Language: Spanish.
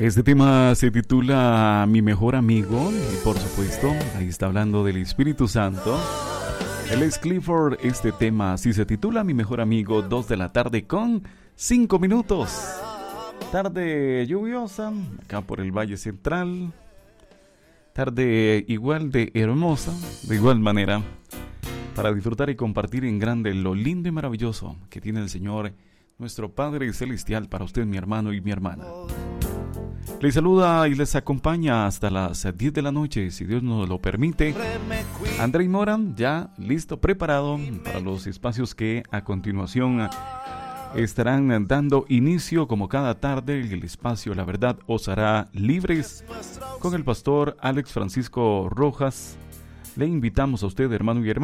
Este tema se titula Mi Mejor Amigo y por supuesto, ahí está hablando del Espíritu Santo. Él es Clifford, este tema así se titula Mi Mejor Amigo, 2 de la tarde con 5 minutos. Tarde lluviosa, acá por el Valle Central. Tarde igual de hermosa, de igual manera, para disfrutar y compartir en grande lo lindo y maravilloso que tiene el Señor, nuestro Padre Celestial, para usted, mi hermano y mi hermana. Les saluda y les acompaña hasta las 10 de la noche, si Dios nos lo permite. Andrei Moran, ya listo, preparado para los espacios que a continuación estarán dando inicio, como cada tarde, el espacio La Verdad os hará libres, con el pastor Alex Francisco Rojas. Le invitamos a usted, hermano y hermana,